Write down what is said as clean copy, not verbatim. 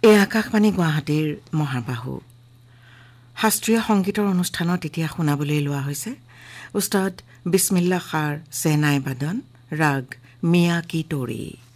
এই আকাশবাণী গুৱাহাটীৰ মহাবাহু শাস্ত্ৰীয় সংগীতৰ অনুষ্ঠানত এতিয়া শুনাবলৈ লোৱা হৈছে উস্তাদ বিছমিল্লা খাৰ চেনাই বাদন ৰাগ মিয়া কি তোৰি।